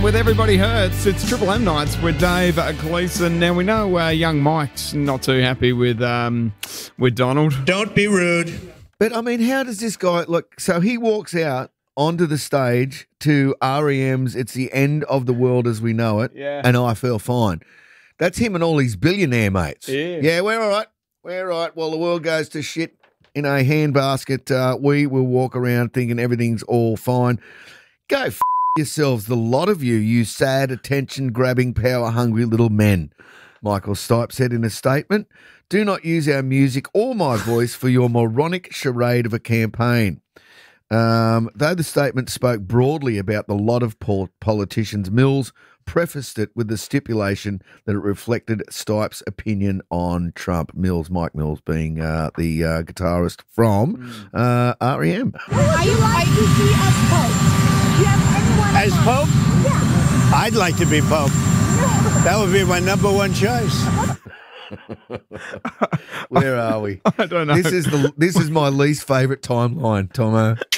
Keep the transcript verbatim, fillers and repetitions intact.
with Everybody Hurts. It's Triple M Nights with Dave Gleeson. Now, we know uh, young Mike's not too happy with um, with Donald. Don't be rude. But, I mean, how does this guy look? So he walks out onto the stage to R E M's It's the End of the World as We Know It, Yeah. and I Feel Fine. That's him and all his billionaire mates. Yeah. Yeah, we're all right. We're all right. While the world goes to shit in a handbasket, uh, we will walk around thinking everything's all fine. Go f*** yourselves, the lot of you, you sad, attention-grabbing, power-hungry little men. Michael Stipe said in a statement, do not use our music or my voice for your moronic charade of a campaign. Um, though the statement spoke broadly about the lot of pol- politicians, Mills prefaced it with the stipulation that it reflected Stipe's opinion on Trump. Mills, Mike Mills, being uh, the uh, guitarist from uh, R E M. Are you like to see us Pope? Do you have anyone As in mind? Pope? Yeah. I'd like to be Pope. That would be my number one choice. Where are we? I don't know. This is the this is my least favourite timeline, Tomo.